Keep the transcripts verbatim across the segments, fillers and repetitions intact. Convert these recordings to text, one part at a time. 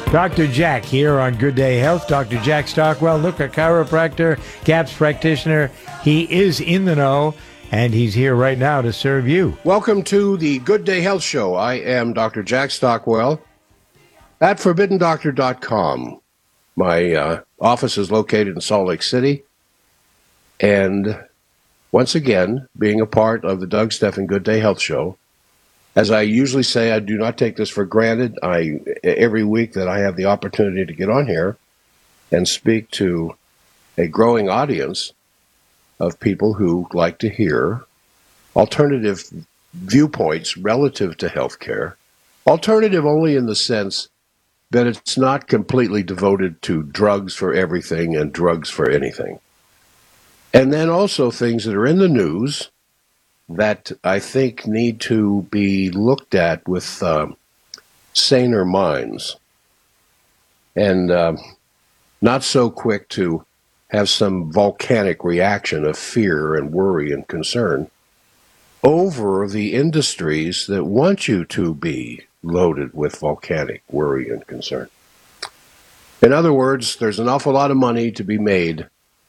Doctor Jack here on Good Day Health. Doctor Jack Stockwell, look, a chiropractor, CAPS practitioner. He is in the know, and he's here right now to serve you. Welcome to the Good Day Health Show. I am Doctor Jack Stockwell at forbidden doctor dot com. My uh, office is located in Salt Lake City. And once again, being a part of the Doug Stephan Good Day Health Show, as I usually say, I do not take this for granted. I every week that I have the opportunity to get on here and speak to a growing audience of people who like to hear alternative viewpoints relative to healthcare. Alternative only in the sense that it's not completely devoted to drugs for everything and drugs for anything. And then also things that are in the news that I think need to be looked at with uh, saner minds, and uh, not so quick to have some volcanic reaction of fear and worry and concern over the industries that want you to be loaded with volcanic worry and concern. In other words, there's an awful lot of money to be made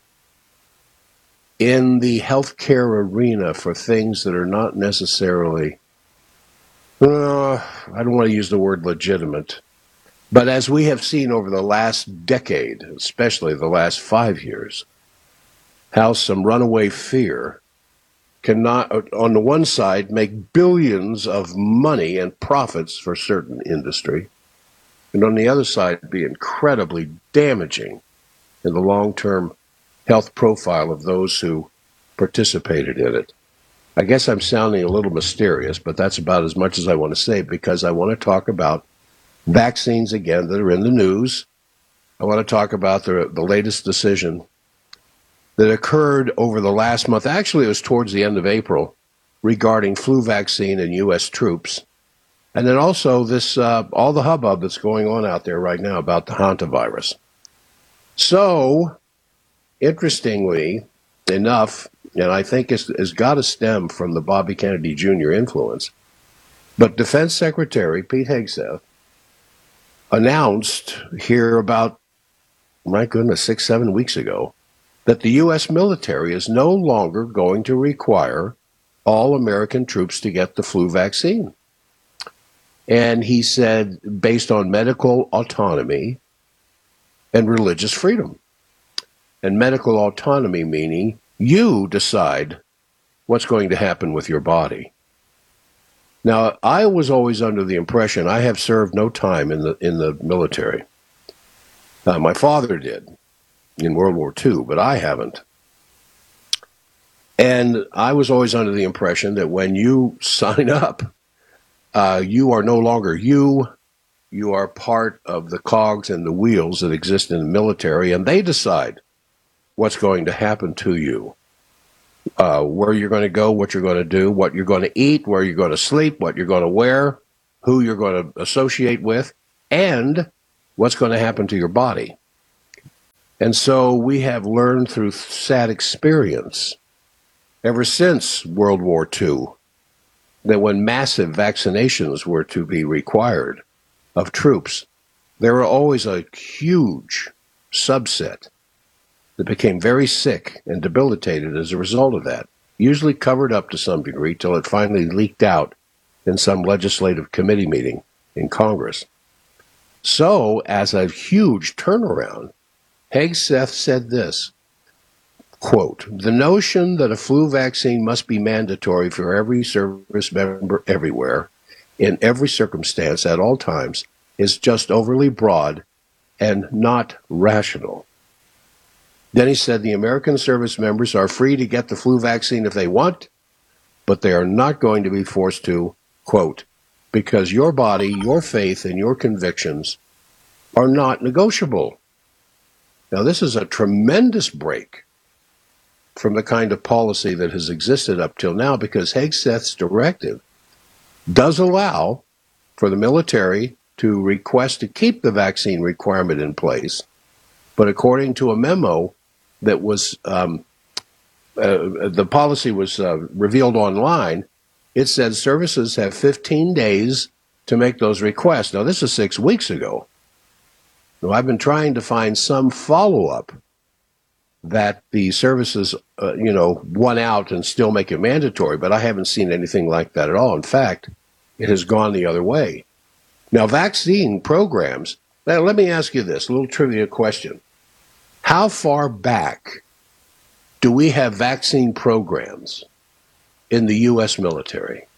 in the healthcare arena for things that are not necessarily, uh, I don't want to use the word legitimate, but as we have seen over the last decade, especially the last five years, how some runaway fear cannot, on the one side, make billions of money and profits for certain industry, and on the other side, be incredibly damaging in the long-term health profile of those who participated in it. I guess I'm sounding a little mysterious, but that's about as much as I want to say, because I want to talk about vaccines again that are in the news. I want to talk about the, the latest decision that occurred over the last month. Actually, it was towards the end of April, regarding flu vaccine and U S troops. And then also this uh, all the hubbub that's going on out there right now about the hantavirus. So, interestingly enough, and I think it's, it's got to stem from the Bobby Kennedy Junior influence, but Defense Secretary Pete Hegseth announced here about, my goodness, six, seven weeks ago, that the U S military is no longer going to require all American troops to get the flu vaccine. And he said, based on medical autonomy and religious freedom. And medical autonomy meaning you decide what's going to happen with your body. Now, I was always under the impression, I have served no time in the in the military. Uh, my father did in World War Two, but I haven't. And I was always under the impression that when you sign up, uh, you are no longer you. You are part of the cogs and the wheels that exist in the military, and they decide what's going to happen to you, uh, where you're going to go, what you're going to do, what you're going to eat, where you're going to sleep, what you're going to wear, who you're going to associate with, and what's going to happen to your body. And so we have learned through sad experience ever since World War Two that when massive vaccinations were to be required of troops, there were always a huge subset that became very sick and debilitated as a result of that, usually covered up to some degree till it finally leaked out in some legislative committee meeting in Congress. So, as a huge turnaround, Hegseth said this, quote, "The notion that a flu vaccine must be mandatory for every service member everywhere, in every circumstance, at all times, is just overly broad and not rational." Then he said the American service members are free to get the flu vaccine if they want, but they are not going to be forced to, quote, "because your body, your faith, and your convictions are not negotiable." Now, this is a tremendous break from the kind of policy that has existed up till now, because Hegseth's directive does allow for the military to request to keep the vaccine requirement in place, but according to a memo that was, um, uh, the policy was uh, revealed online, it said services have fifteen days to make those requests. Now, this is six weeks ago. Now, I've been trying to find some follow-up that the services, uh, you know, won out and still make it mandatory, but I haven't seen anything like that at all. In fact, it has gone the other way. Now, vaccine programs, now let me ask you this, a little trivia question. How far back do we have vaccine programs in the U S military?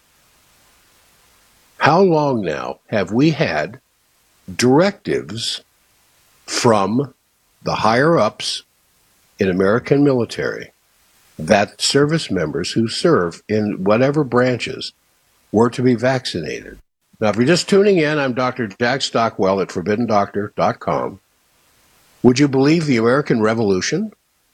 How long now have we had directives from the higher-ups in American military that service members who serve in whatever branches were to be vaccinated? Now, if you're just tuning in, I'm Doctor Jack Stockwell at forbidden doctor dot com. Would you believe the American Revolution?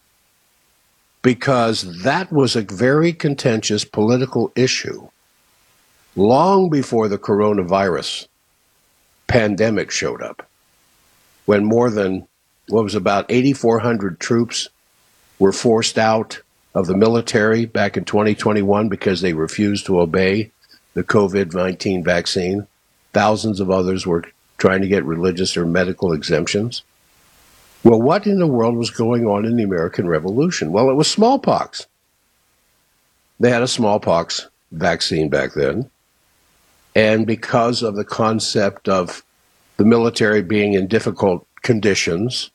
Because that was a very contentious political issue long before the coronavirus pandemic showed up, when more than, what was about eighty-four hundred troops were forced out of the military back in twenty twenty-one because they refused to obey the COVID nineteen vaccine. Thousands of others were trying to get religious or medical exemptions. Well, what in the world was going on in the American Revolution? Well, it was smallpox. They had a smallpox vaccine back then. And because of the concept of the military being in difficult conditions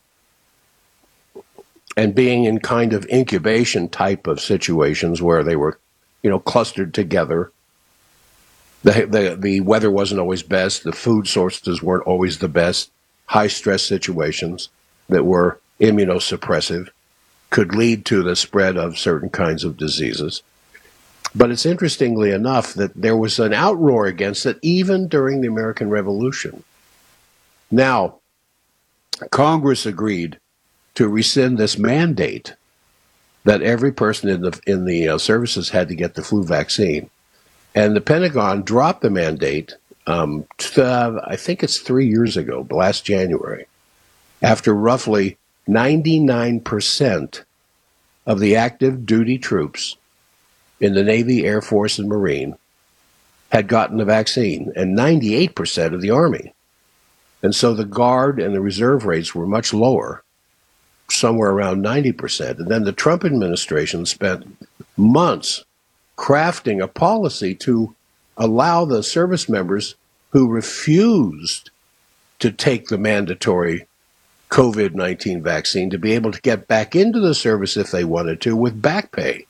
and being in kind of incubation type of situations where they were, you know, clustered together, the, the, the weather wasn't always best, the food sources weren't always the best, high-stress situations that were immunosuppressive could lead to the spread of certain kinds of diseases. But it's interestingly enough that there was an outroar against it even during the American Revolution. Now, Congress agreed to rescind this mandate that every person in the in the uh, services had to get the flu vaccine. And the Pentagon dropped the mandate, um, to, uh, I think it's three years ago, last January, after roughly ninety-nine percent of the active duty troops in the Navy, Air Force, and Marine had gotten the vaccine, and ninety-eight percent of the Army. And so the Guard and the reserve rates were much lower, somewhere around ninety percent. And then the Trump administration spent months crafting a policy to allow the service members who refused to take the mandatory COVID nineteen vaccine to be able to get back into the service if they wanted to with back pay.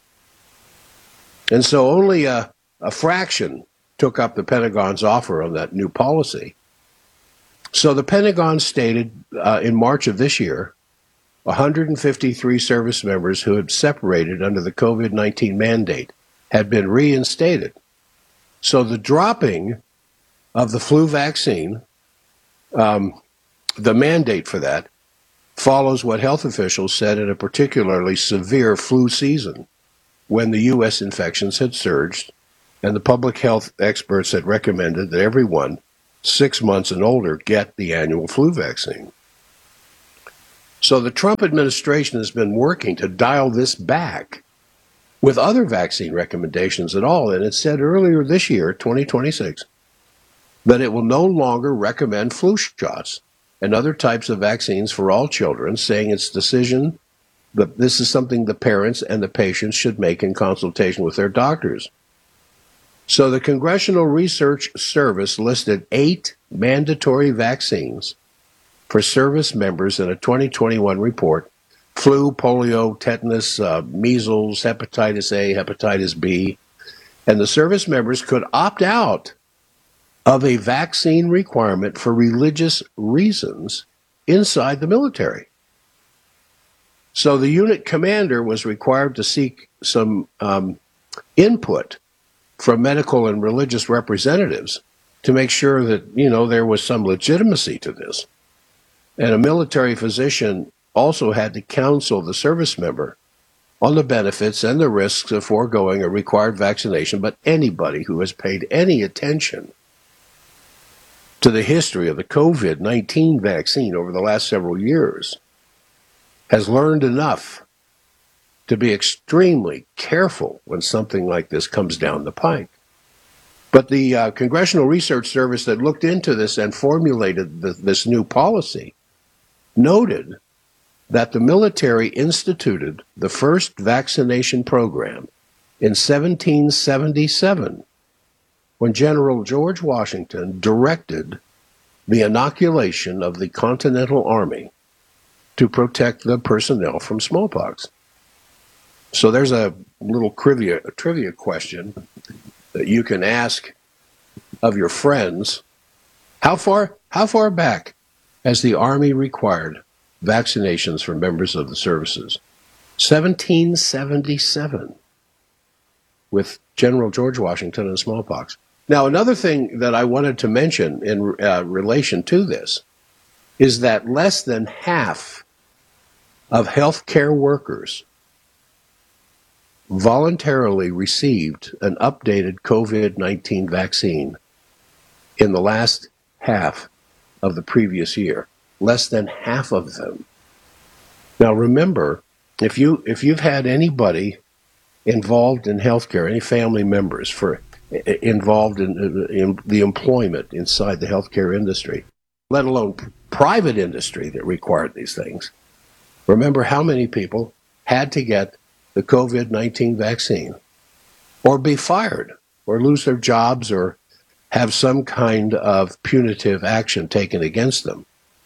And so only a, a fraction took up the Pentagon's offer on that new policy. So the Pentagon stated uh, in March of this year, one hundred fifty-three service members who had separated under the COVID nineteen mandate had been reinstated. So the dropping of the flu vaccine, um, the mandate for that, follows what health officials said in a particularly severe flu season when the U S infections had surged, and the public health experts had recommended that everyone six months and older get the annual flu vaccine. So the Trump administration has been working to dial this back with other vaccine recommendations at all, and it said earlier this year, twenty twenty-six, that it will no longer recommend flu shots and other types of vaccines for all children, saying its decision that this is something the parents and the patients should make in consultation with their doctors. So the Congressional Research Service listed eight mandatory vaccines for service members in a twenty twenty-one report: flu, polio, tetanus, uh, measles, hepatitis A, hepatitis B. And the service members could opt out of a vaccine requirement for religious reasons inside the military. So the unit commander was required to seek some um, input from medical and religious representatives to make sure that, you know, there was some legitimacy to this. And a military physician also had to counsel the service member on the benefits and the risks of foregoing a required vaccination. But anybody who has paid any attention to the history of the COVID nineteen vaccine over the last several years has learned enough to be extremely careful when something like this comes down the pike. But the uh, Congressional Research Service that looked into this and formulated the, this new policy noted that the military instituted the first vaccination program in seventeen seventy-seven, when General George Washington directed the inoculation of the Continental Army to protect the personnel from smallpox. So there's a little trivia, a trivia question that you can ask of your friends. How far, how far back has the Army required vaccinations for members of the services? seventeen seventy-seven, with General George Washington and smallpox. Now, another thing that I wanted to mention in uh, relation to this is that less than half of healthcare workers voluntarily received an updated COVID nineteen vaccine in the last half of the previous year. Less than half of them. Now, remember, if you if you've had anybody involved in healthcare, any family members for involved in, in the employment inside the healthcare industry, let alone private industry that required these things, remember how many people had to get the COVID nineteen vaccine or be fired or lose their jobs or have some kind of punitive action taken against them.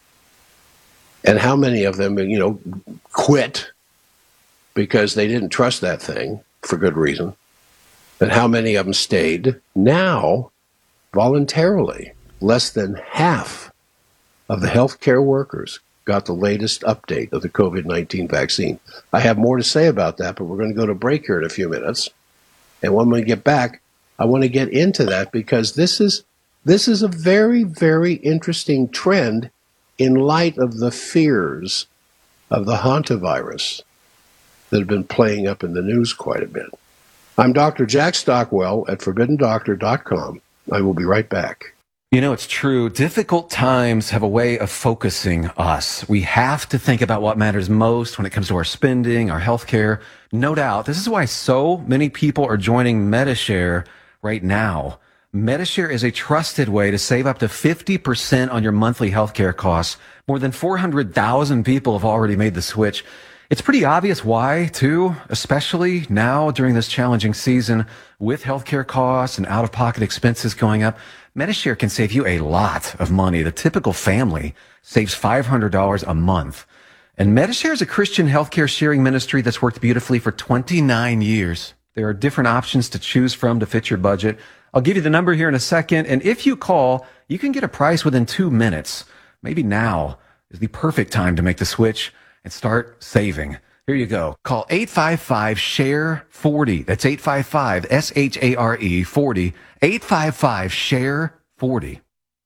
And how many of them, you know, quit because they didn't trust that thing for good reason. And how many of them stayed now voluntarily. Less than half of the healthcare workers got the latest update of the COVID nineteen vaccine. I have more to say about that, but we're going to go to break here in a few minutes. And when we get back, I want to get into that because this is this is a very, very interesting trend in light of the fears of the hantavirus that have been playing up in the news quite a bit. I'm Doctor Jack Stockwell at forbidden doctor dot com. I will be right back. You know, it's true. Difficult times have a way of focusing us. We have to think about what matters most when it comes to our spending, our health care. No doubt. This is why so many people are joining Medi-Share right now. Medi-Share is a trusted way to save up to fifty percent on your monthly healthcare costs. More than four hundred thousand people have already made the switch. It's pretty obvious why, too, especially now during this challenging season with healthcare costs and out-of-pocket expenses going up. Medi-Share can save you a lot of money. The typical family saves five hundred dollars a month. And Medi-Share is a Christian healthcare sharing ministry that's worked beautifully for twenty-nine years. There are different options to choose from to fit your budget. I'll give you the number here in a second, and if you call, you can get a price within two minutes. Maybe now is the perfect time to make the switch and start saving. Here you go. Call eight five five, S H A R E, forty. That's eight five five, S H A R E, forty. eight five five, S H A R E, forty.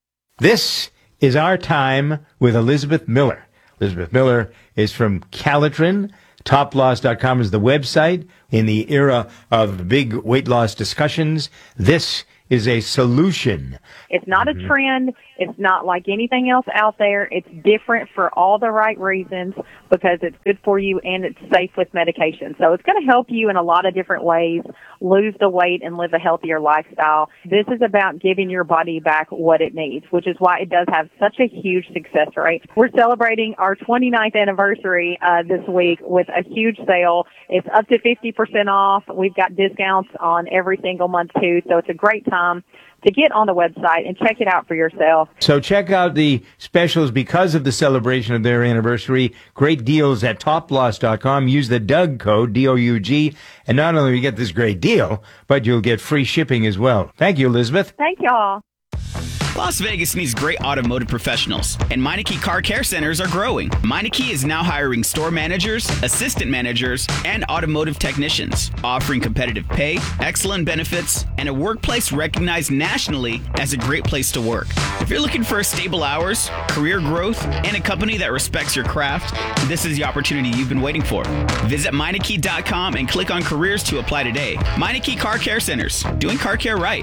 This is Our Time with Elizabeth Miller. Elizabeth Miller is from Calitrin. top loss dot com is the website. In the era of big weight loss discussions, this is a solution. It's not Mm-hmm. a trend. It's not like anything else out there. It's different for all the right reasons because it's good for you and it's safe with medication. So it's going to help you in a lot of different ways lose the weight and live a healthier lifestyle. This is about giving your body back what it needs, which is why it does have such a huge success rate. We're celebrating our twenty-ninth anniversary uh, this week with a huge sale. It's up to fifty percent off. We've got discounts on every single month, too, so it's a great time to get on the website and check it out for yourself. So check out the specials because of the celebration of their anniversary. Great deals at top loss dot com. Use the Doug code, D O U G, and not only will you get this great deal, but you'll get free shipping as well. Thank you, Elizabeth. Thank y'all. Las Vegas needs great automotive professionals, and Meineke Car Care Centers are growing. Meineke is now hiring store managers, assistant managers, and automotive technicians, offering competitive pay, excellent benefits, and a workplace recognized nationally as a great place to work. If you're looking for stable hours, career growth, and a company that respects your craft, this is the opportunity you've been waiting for. Visit Meineke dot com and click on careers to apply today. Meineke Car Care Centers, doing car care right.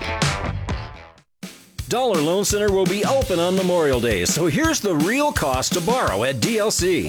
Dollar Loan Center will be open on Memorial Day, so here's the real cost to borrow at D L C.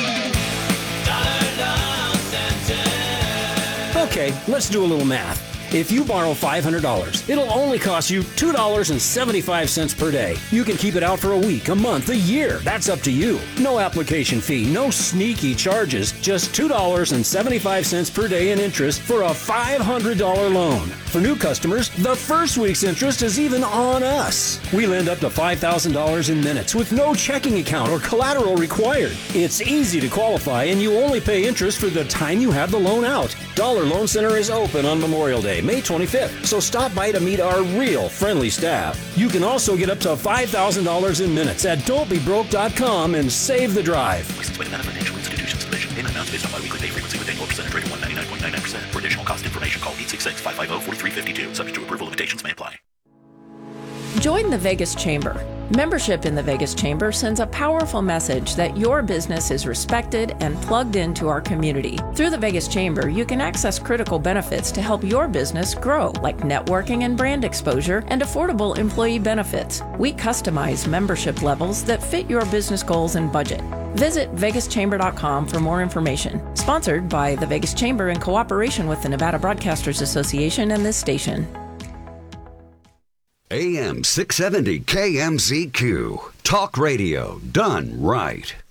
Okay, let's do a little math. If you borrow five hundred dollars, it'll only cost you two dollars and seventy-five cents per day. You can keep it out for a week, a month, a year. That's up to you. No application fee, no sneaky charges, just two dollars and seventy-five cents per day in interest for a five hundred dollars loan. For new customers, the first week's interest is even on us. We lend up to five thousand dollars in minutes with no checking account or collateral required. It's easy to qualify, and you only pay interest for the time you have the loan out. Dollar Loan Center is open on Memorial Day, May twenty-fifth, so stop by to meet our real friendly staff. You can also get up to five thousand dollars in minutes at don't be broke dot com and save the drive. Licensed by Nevada Financial Institutions Division. Payment amounts based on biweekly pay frequency with annual percentage rate of one hundred ninety-nine point nine nine percent. For additional cost information, call eight six six, five five zero, four three five two. Subject to approval, limitations may apply. Join the Vegas Chamber. Membership in the Vegas Chamber sends a powerful message that your business is respected and plugged into our community. Through the Vegas Chamber, you can access critical benefits to help your business grow, like networking and brand exposure and affordable employee benefits. We customize membership levels that fit your business goals and budget. Visit vegas chamber dot com for more information. Sponsored by the Vegas Chamber in cooperation with the Nevada Broadcasters Association and this station. A M six seventy K M Z Q. Talk radio done right.